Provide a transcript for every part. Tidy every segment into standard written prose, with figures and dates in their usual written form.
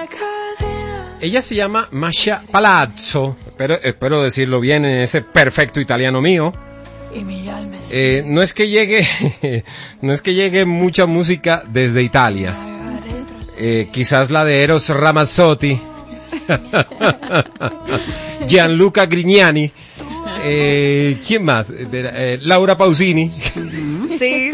Ella se llama Masha Palazzo, pero espero decirlo bien en ese perfecto italiano mío. No es que llegue mucha música desde Italia. Quizás la de Eros Ramazzotti, Gianluca Grignani, ¿quién más? Laura Pausini. Sí.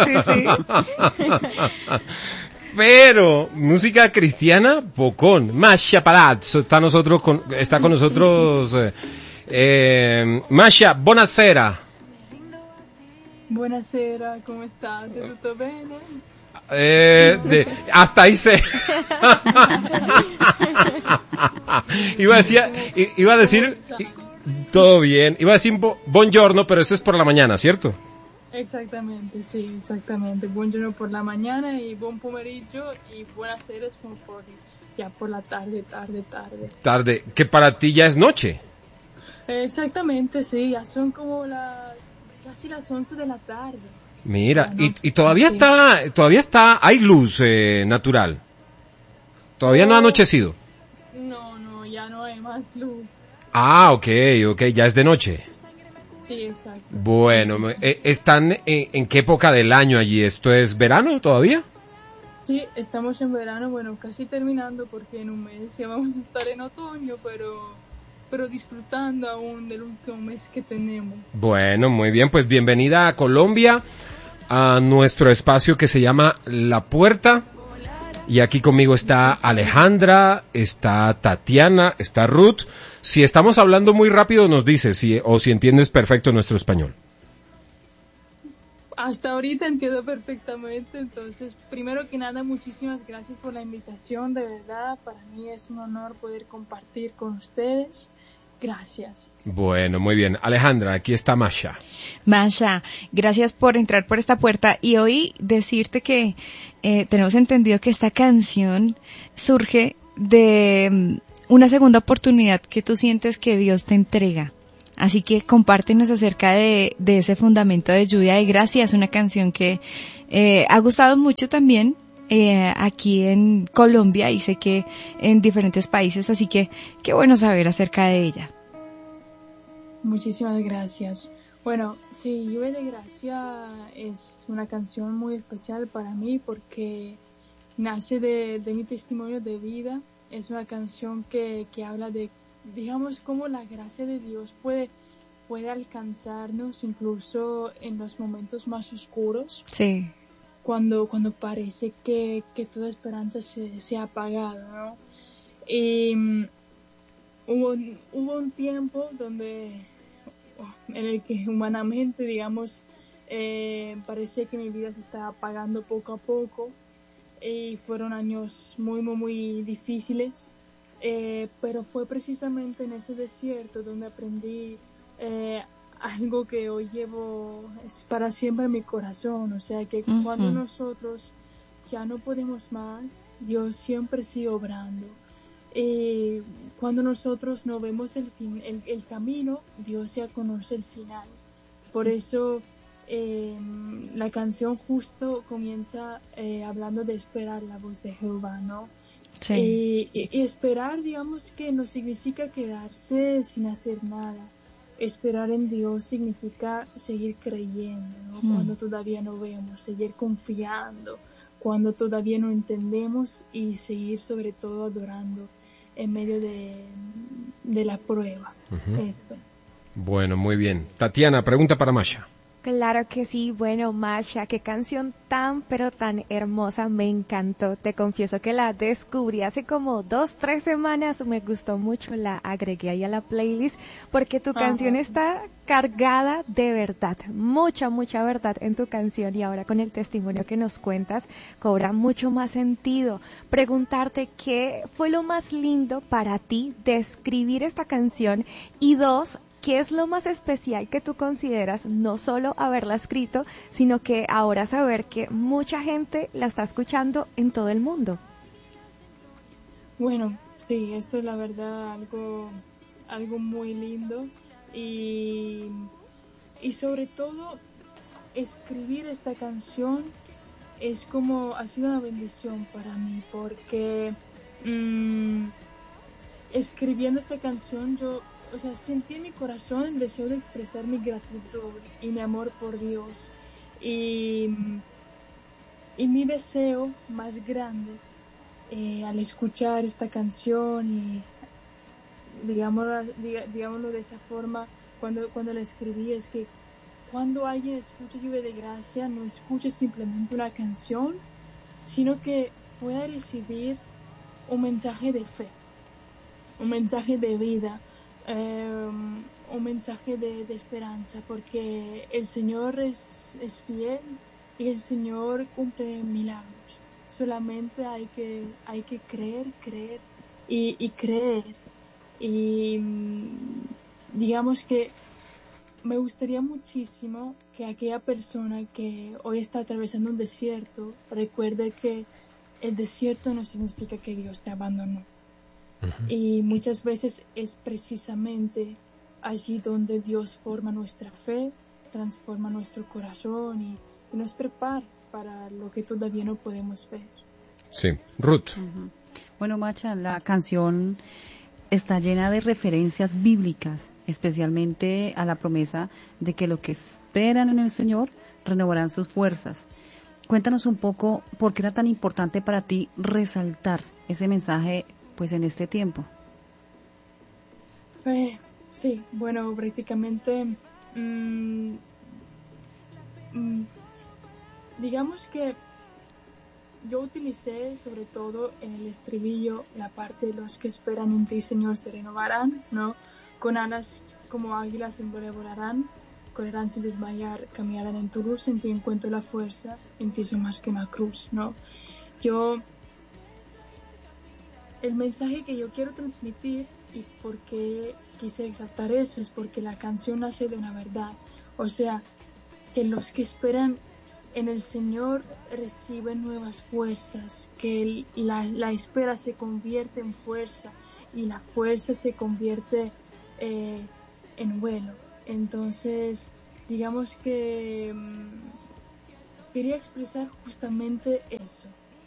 Pero música cristiana, pocón. Masha Palazzo está con nosotros. Masha, buonasera. Buonasera, come state? Tutto bene? Hasta ahí sé. Iba a decir todo bien. Iba a decir buongiorno, pero eso es por la mañana, ¿cierto? Exactamente, sí, exactamente. Buongiorno por la mañana y buon pomeriggio y buonasera es como por la tarde. Tarde, que para ti ya es noche. Exactamente, sí, ya son como casi las 11 de la tarde. Mira, Bueno, y todavía sí. está, hay luz natural. Todavía no ha anochecido. No, ya no hay más luz. Ah, ok, ya es de noche. Sí, exacto. Bueno, Sí. ¿están en qué época del año allí? ¿Esto es verano todavía? Sí, estamos en verano, bueno, casi terminando porque en un mes ya vamos a estar en otoño, pero disfrutando aún del último mes que tenemos. Bueno, muy bien, pues bienvenida a Colombia, a nuestro espacio que se llama La Puerta. Y aquí conmigo está Alejandra, está Tatiana, está Ruth. Si estamos hablando muy rápido nos dices si entiendes perfecto nuestro español. Hasta ahorita entiendo perfectamente, entonces, primero que nada, muchísimas gracias por la invitación, de verdad, para mí es un honor poder compartir con ustedes. Gracias. Bueno, muy bien. Alejandra, aquí está Masha. Masha, gracias por entrar por esta puerta y hoy decirte que tenemos entendido que esta canción surge de una segunda oportunidad que tú sientes que Dios te entrega. Así que compártenos acerca de ese fundamento de lluvia de gracia. Es una canción que ha gustado mucho también aquí en Colombia y sé que en diferentes países, así que qué bueno saber acerca de ella. Muchísimas gracias. Bueno, sí, Lluvia de Gracia es una canción muy especial para mí porque nace de mi testimonio de vida. Es una canción que habla de, digamos, cómo la gracia de Dios puede alcanzarnos incluso en los momentos más oscuros. Sí. Cuando parece que toda esperanza se ha apagado, ¿no? Y hubo un tiempo en el que humanamente, digamos, parecía que mi vida se estaba apagando poco a poco y fueron años muy, muy, muy difíciles, pero fue precisamente en ese desierto donde aprendí algo que hoy llevo para siempre en mi corazón, o sea que cuando nosotros ya no podemos más, Dios siempre sigue obrando. Cuando nosotros no vemos el camino, Dios ya conoce el final. Por eso la canción justo comienza hablando de esperar la voz de Jehová, ¿no? Sí. Y esperar, digamos que no significa quedarse sin hacer nada. Esperar en Dios significa seguir creyendo, ¿no? Cuando todavía no vemos, seguir confiando, cuando todavía no entendemos y seguir sobre todo adorando en medio de la prueba. Esto. Bueno, muy bien. Tatiana, pregunta para Masha. Claro que sí. Bueno, Masha, qué canción tan, pero tan hermosa, me encantó. Te confieso que la descubrí hace como 2-3 semanas, me gustó mucho, la agregué ahí a la playlist, porque tu canción está cargada de verdad, mucha verdad en tu canción, y ahora con el testimonio que nos cuentas, cobra mucho más sentido. Preguntarte qué fue lo más lindo para ti de escribir esta canción, y dos, ¿qué es lo más especial que tú consideras no solo haberla escrito, sino que ahora saber que mucha gente la está escuchando en todo el mundo? Bueno, sí, esto es la verdad algo muy lindo y sobre todo escribir esta canción ha sido una bendición para mí porque escribiendo esta canción yo, o sea, sentí en mi corazón el deseo de expresar mi gratitud y mi amor por Dios. Y mi deseo más grande al escuchar esta canción y digámoslo de esa forma, cuando la escribí, es que cuando alguien escuche Lluvia de Gracia, no escuche simplemente una canción, sino que pueda recibir un mensaje de fe, un mensaje de vida, un mensaje de esperanza, porque el Señor es fiel y el Señor cumple milagros. Solamente hay que creer y creer. Y digamos que me gustaría muchísimo que aquella persona que hoy está atravesando un desierto recuerde que el desierto no significa que Dios te abandonó. Uh-huh. Y muchas veces es precisamente allí donde Dios forma nuestra fe, transforma nuestro corazón y nos prepara para lo que todavía no podemos ver. Sí, Ruth. Uh-huh. Bueno, Macha, la canción está llena de referencias bíblicas, especialmente a la promesa de que los que esperan en el Señor renovarán sus fuerzas. Cuéntanos un poco por qué era tan importante para ti resaltar ese mensaje pues en este tiempo. Sí, bueno, prácticamente digamos que yo utilicé sobre todo en el estribillo la parte de los que esperan en ti, Señor, se renovarán, ¿no? Con alas como águilas volarán, correrán sin desmayar, caminarán en tu luz, en ti encuentro la fuerza, en ti soy más que una cruz, ¿no? El mensaje que yo quiero transmitir y por qué quise exaltar eso es porque la canción nace de una verdad, o sea, que los que esperan en el Señor reciben nuevas fuerzas, que la espera se convierte en fuerza y la fuerza se convierte en vuelo. Entonces, digamos que quería expresar justamente eso.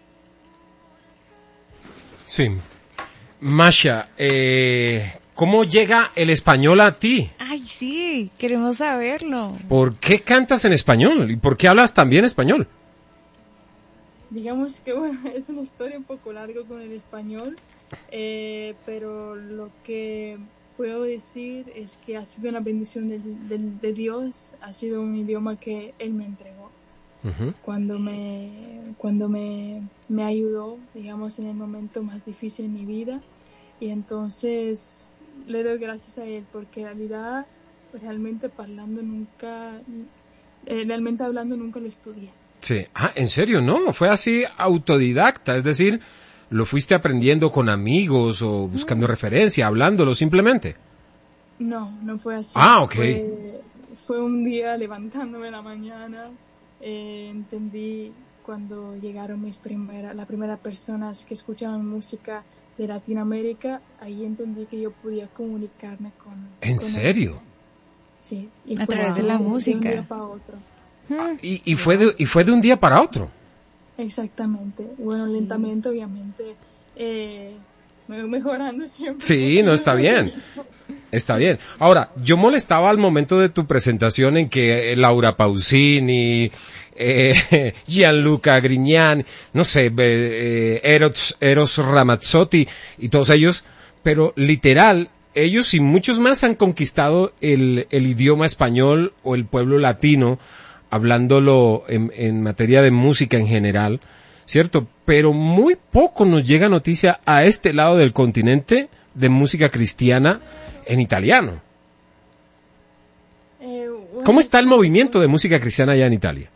Sí. Masha, ¿cómo llega el español a ti? Ay, sí, queremos saberlo. ¿Por qué cantas en español? ¿Y por qué hablas también español? Digamos que, bueno, es una historia un poco larga con el español, pero lo que puedo decir es que ha sido una bendición de Dios, ha sido un idioma que Él me entregó. Uh-huh. Cuando me ayudó, digamos, en el momento más difícil de mi vida, y entonces le doy gracias a Él, porque en realidad, realmente hablando nunca lo estudié. Sí. Ah, ¿en serio? No, fue así autodidacta, es decir, ¿lo fuiste aprendiendo con amigos o buscando referencia, hablándolo simplemente? No fue así. Ah, ok. Fue un día levantándome en la mañana, entendí cuando llegaron las primeras personas que escuchaban música de Latinoamérica, ahí entendí que yo podía comunicarme con... ¿En serio? Sí. Y a través de la música. De un día para otro. ¿Y fue de un día para otro? Exactamente. Bueno, lentamente, obviamente, mejorando siempre. Sí, no, está bien. Está bien. Ahora, yo molestaba al momento de tu presentación en que Laura Pausini, Gianluca Grignani, no sé, Eros Ramazzotti y todos ellos, pero literal, ellos y muchos más han conquistado el idioma español o el pueblo latino, hablándolo en materia de música en general, ¿cierto? Pero muy poco nos llega noticia a este lado del continente de música cristiana en italiano. ¿Cómo está el movimiento de música cristiana allá en Italia?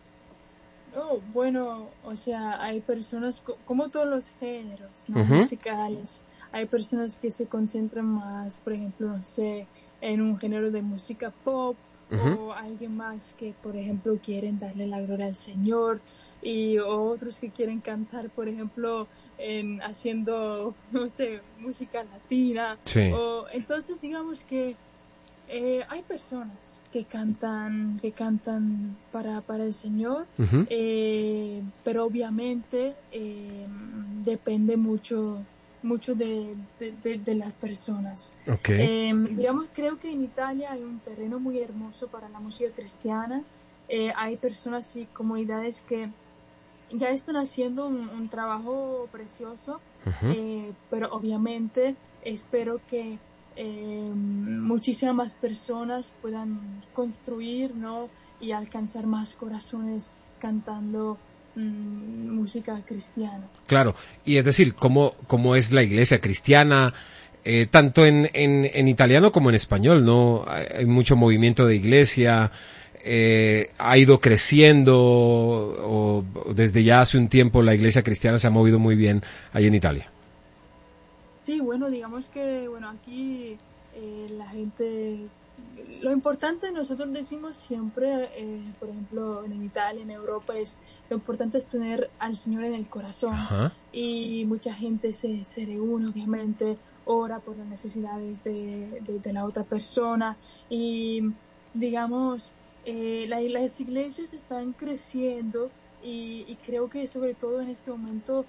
Bueno, o sea, hay personas, como todos los géneros, ¿no? Uh-huh. musicales, hay personas que se concentran más, por ejemplo, no sé, en un género de música pop, uh-huh. o alguien más que, por ejemplo, quieren darle la gloria al Señor, y otros que quieren cantar, por ejemplo, haciendo, no sé, música latina. Sí. Entonces, digamos que hay personas que cantan para el Señor, uh-huh. Pero obviamente depende mucho mucho de las personas. Okay. Digamos, creo que en Italia hay un terreno muy hermoso para la música cristiana. Hay personas y comunidades que ya están haciendo un trabajo precioso, pero obviamente espero que muchísimas más personas puedan construir, ¿no? Y alcanzar más corazones cantando música cristiana. Claro, y es decir, ¿cómo es la iglesia cristiana? Tanto en italiano como en español, ¿no? Hay mucho movimiento de iglesia, ha ido creciendo, o desde ya hace un tiempo la iglesia cristiana se ha movido muy bien ahí en Italia. Sí, bueno, digamos que, aquí la gente, lo importante nosotros decimos siempre, por ejemplo, en Italia, en Europa, lo importante es tener al Señor en el corazón. Ajá. Y mucha gente se reúne, obviamente, ora por las necesidades de la otra persona y, digamos, las iglesias están creciendo y creo que sobre todo en este momento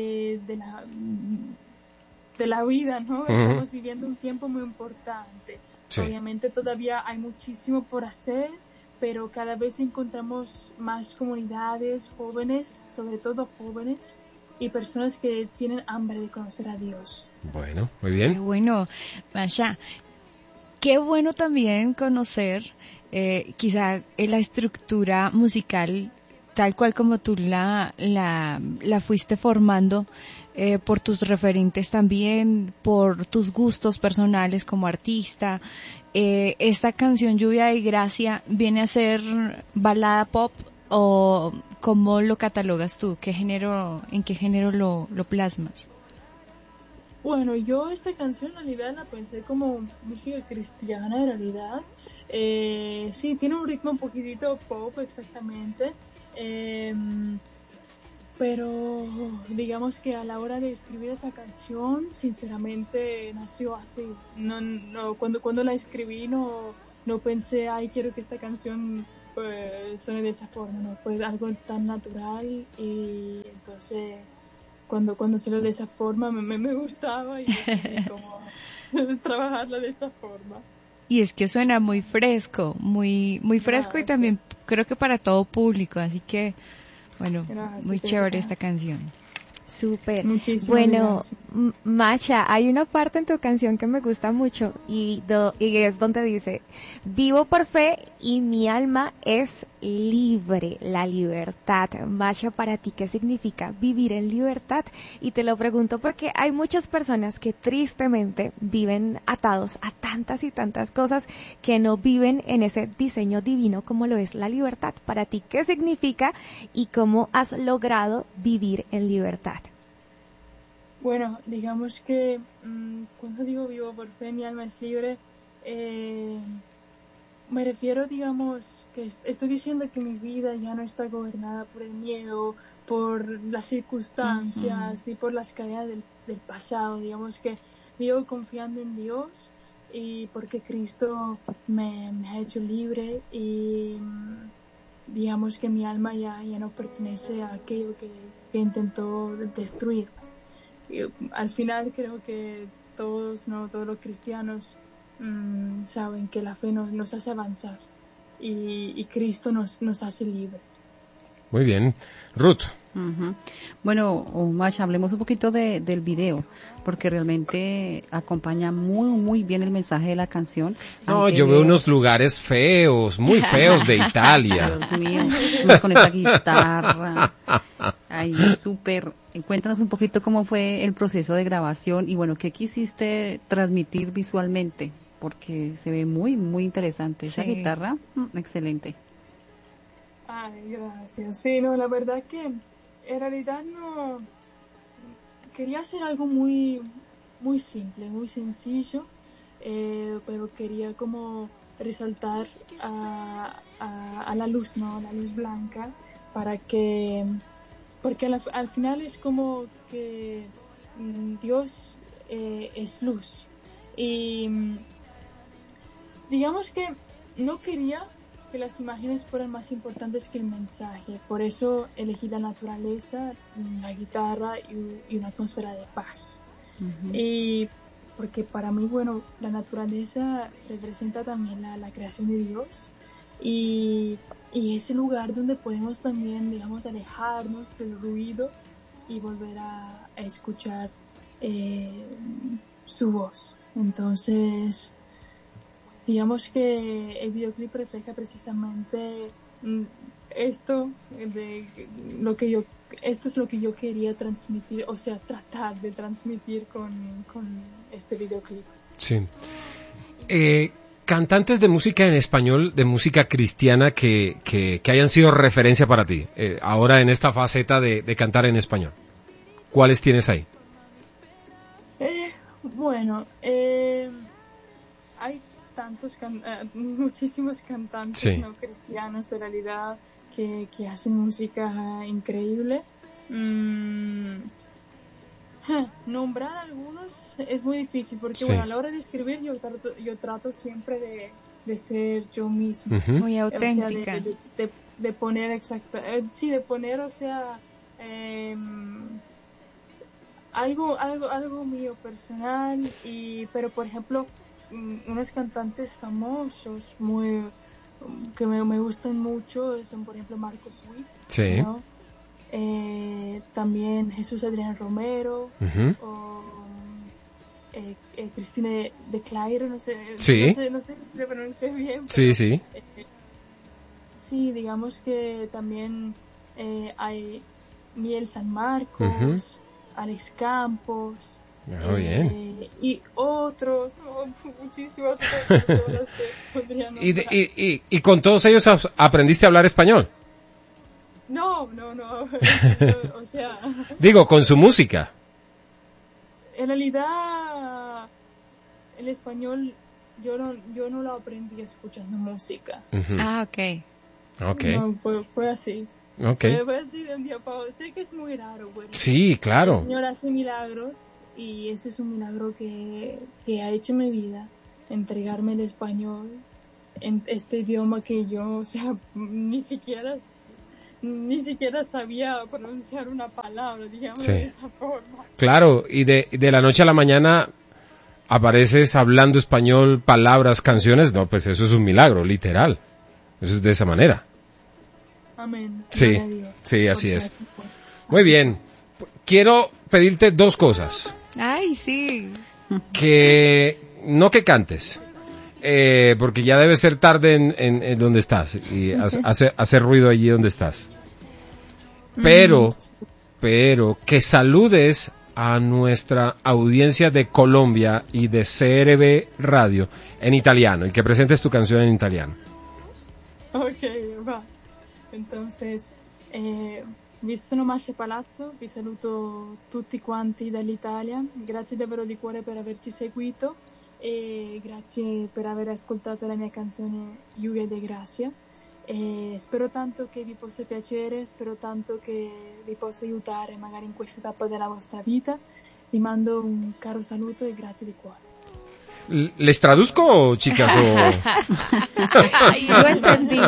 de la vida, ¿no? Estamos viviendo un tiempo muy importante. Sí. Obviamente todavía hay muchísimo por hacer, pero cada vez encontramos más comunidades jóvenes, sobre todo jóvenes, y personas que tienen hambre de conocer a Dios. Bueno, muy bien. Qué bueno, Masha. Qué bueno también conocer quizá la estructura musical tal cual como tú la fuiste formando, por tus referentes también, por tus gustos personales como artista. Esta canción Lluvia de Gracia viene a ser balada pop, o ¿cómo lo catalogas tú? ¿En qué género lo plasmas? Bueno, yo esta canción en realidad la pensé como música cristiana en realidad. Sí, tiene un ritmo un poquitito pop exactamente. Pero digamos que a la hora de escribir esa canción, sinceramente nació así. No, cuando la escribí no pensé, ay, quiero que esta canción pues suene de esa forma, no, fue algo tan natural y entonces cuando salió de esa forma me gustaba y decidí como trabajarla de esa forma. Y es que suena muy fresco, muy fresco. Gracias. Y también creo que para todo público, así que bueno, gracias, muy chévere esta canción. Súper. Bueno, Masha, hay una parte en tu canción que me gusta mucho y es donde dice: vivo por fe y mi alma es libre, la libertad. Masha, para ti, ¿qué significa vivir en libertad? Y te lo pregunto porque hay muchas personas que tristemente viven atados a tantas y tantas cosas que no viven en ese diseño divino como lo es la libertad. Para ti, ¿qué significa y cómo has logrado vivir en libertad? Bueno, digamos que cuando digo vivo por fe, mi alma es libre, me refiero, digamos, que estoy diciendo que mi vida ya no está gobernada por el miedo, por las circunstancias, ni por las caídas del pasado. Digamos que vivo confiando en Dios y porque Cristo me ha hecho libre y digamos que mi alma ya no pertenece a aquello que intentó destruir. Al final creo que todos los cristianos saben que la fe nos hace avanzar y Cristo nos hace libre. Muy bien. Ruth. Uh-huh. Bueno, Masha, hablemos un poquito del video, porque realmente acompaña muy bien el mensaje de la canción. No, yo veo unos lugares feos, muy feos de Italia. Dios mío, con esa guitarra. Ahí, súper. Cuéntanos un poquito cómo fue el proceso de grabación y bueno, qué quisiste transmitir visualmente, porque se ve muy interesante. Esa guitarra, excelente. Ay, gracias. Sí, no, la verdad que en realidad no quería hacer algo muy simple, muy sencillo, pero quería como resaltar a la luz, ¿no? A la luz blanca, porque al final es como que Dios es luz y digamos que no quería que las imágenes fueran más importantes que el mensaje, por eso elegí la naturaleza, la guitarra y una atmósfera de paz. Y porque para mí, bueno, la naturaleza representa también la creación de Dios y ese lugar donde podemos también, digamos, alejarnos del ruido y volver a escuchar su voz. Entonces, digamos que el videoclip refleja precisamente esto es lo que yo quería transmitir, o sea, tratar de transmitir con este videoclip. Sí. Cantantes de música en español, de música cristiana que hayan sido referencia para ti, ahora en esta faceta de cantar en español. ¿Cuáles tienes ahí? Bueno, hay muchísimos cantantes, sí, no cristianos en realidad que hacen música increíble. Nombrar algunos es muy difícil porque sí, bueno, a la hora de escribir yo trato siempre de ser yo misma. uh-huh, muy auténtica, o sea, de poner sí, de poner, o sea, algo mío personal pero por ejemplo unos cantantes famosos que me gustan mucho son por ejemplo Marcos Witt, sí, ¿no? También Jesús Adrián Romero, uh-huh, o Cristina de Clairo, no sé sí, no sé si lo pronuncié bien, pero, sí, sí, sí, digamos que también hay Miel San Marcos, uh-huh, Alex Campos, bien. y otros, muchísimas otras personas que podrían nombrar. ¿Y con todos ellos aprendiste a hablar español? No, o sea... Digo, con su música. En realidad, el español yo no lo aprendí escuchando música. Uh-huh. Ah, okay. No, fue así. Okay. Fue así de un día para otro. Sé que es muy raro, bueno. Sí, claro. El Señor hace milagros y ese es un milagro que ha hecho en mi vida. Entregarme el español en este idioma que yo, o sea, ni siquiera sabía pronunciar una palabra, digamos, sí, de esa forma. Claro, y de la noche a la mañana apareces hablando español, palabras, canciones, no, pues eso es un milagro, literal. Eso es de esa manera. Amén. Sí, sí, así es. Muy bien. Quiero pedirte dos cosas. Ay, sí. No que cantes, porque ya debe ser tarde en donde estás y hacer ruido allí donde estás. Pero que saludes a nuestra audiencia de Colombia y de CRB Radio en italiano y que presentes tu canción en italiano. Ok, va. Entonces, vi sono Masha Palazzo, vi saluto tutti quanti dall'Italia, grazie davvero di cuore per averci seguito e grazie per aver ascoltato la mia canzone Lluvia de Gracia. Spero tanto che vi possa piacere, spero tanto che vi possa aiutare magari in questa tappa della vostra vita. Vi mando un caro saluto e grazie di cuore. ¿Les traduzco, chicas? Yo entendí.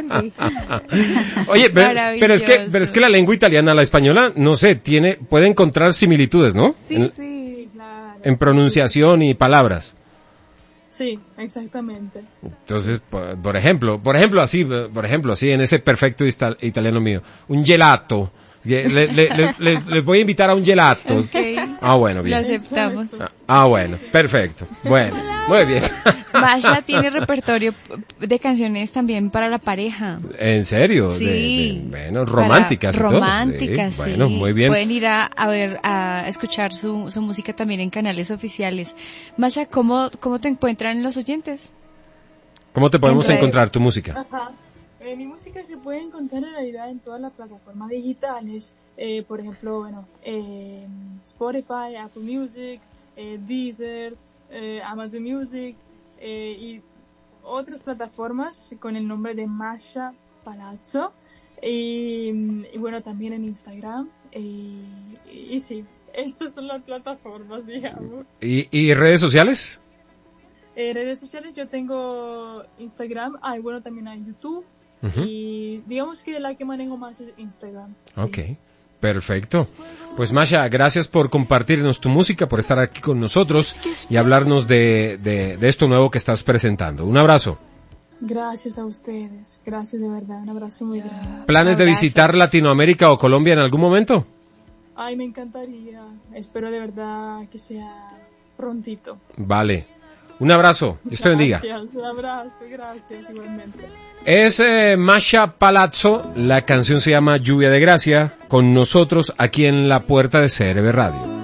Oye, pero es que la lengua italiana a la española, no sé, puede encontrar similitudes, ¿no? Sí. Claro, en pronunciación y palabras. Sí, exactamente. Entonces, por ejemplo, así en ese perfecto italiano mío, un gelato. Les voy a invitar a un gelato. Okay. Ah, bueno, bien. Lo aceptamos. Ah, bueno, perfecto. Bueno, muy bien. Masha tiene repertorio de canciones también para la pareja. ¿En serio? Sí. Bueno, románticas. Románticas, sí. Bueno, muy bien. Pueden ir a escuchar su música también en canales oficiales. Masha, ¿cómo te encuentran los oyentes? ¿Cómo te podemos En redes. encontrar tu música? Ajá. Mi música se puede encontrar en realidad en todas las plataformas digitales, por ejemplo, Spotify, Apple Music, Deezer, Amazon Music y otras plataformas con el nombre de Masha Palazzo y bueno, también en Instagram y sí, estas son las plataformas, digamos. ¿Y redes sociales? Redes sociales yo tengo Instagram, bueno, también hay YouTube. Uh-huh. Y digamos que la que manejo más es Instagram. Sí. Ok. Perfecto. Pues Masha, gracias por compartirnos tu música, por estar aquí con nosotros y hablarnos de esto nuevo que estás presentando. Un abrazo. Gracias a ustedes, gracias de verdad, un abrazo muy grande. ¿Planes de visitar Latinoamérica o Colombia en algún momento? Ay, me encantaría, espero de verdad que sea prontito. Vale. Un abrazo, Dios te bendiga. Gracias, un abrazo, gracias igualmente. Es Masha Palazzo, la canción se llama Lluvia de Gracia, con nosotros aquí en la puerta de CRB Radio.